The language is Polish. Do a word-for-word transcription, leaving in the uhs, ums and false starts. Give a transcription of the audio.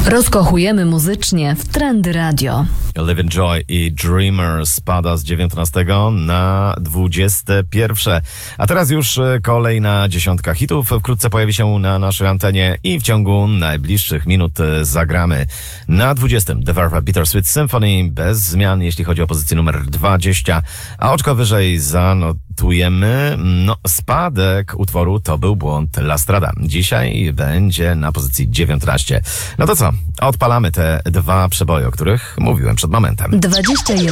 Rozkochujemy muzycznie w Trendy Radio. Live Enjoy i Dreamer spada z dziewiętnastego na dwudzieste pierwsze. A teraz już kolejna dziesiątka hitów. Wkrótce pojawi się na naszej antenie i w ciągu najbliższych minut zagramy. Na dwudziestym The Verve Bittersweet Symphony bez zmian, jeśli chodzi o pozycję numer dwadzieścia. A oczko wyżej zanotujemy, no spadek utworu To był błąd La Strada. Dzisiaj będzie na pozycji dziewiętnaście. No to co? Odpalamy te dwa przeboje, o których mówiłem przed momentem. dwadzieścia jeden